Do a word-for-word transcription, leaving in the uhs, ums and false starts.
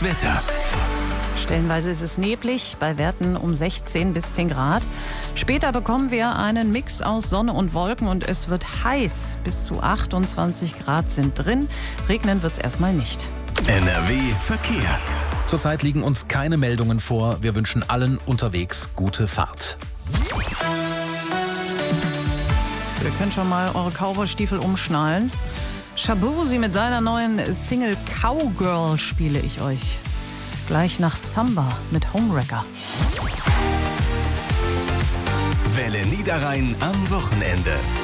Das Wetter. Stellenweise ist es neblig, bei Werten um sechzehn bis zehn Grad. Später bekommen wir einen Mix aus Sonne und Wolken und es wird heiß. Bis zu achtundzwanzig Grad sind drin. Regnen wird es erstmal nicht. N R W Verkehr. Zurzeit liegen uns keine Meldungen vor. Wir wünschen allen unterwegs gute Fahrt. Ihr könnt schon mal eure Cowboy-Stiefel umschnallen. Shabuzi mit seiner neuen Single Cowgirl spiele ich euch. Gleich nach Samba mit Homewrecker. Welle Niederrhein am Wochenende.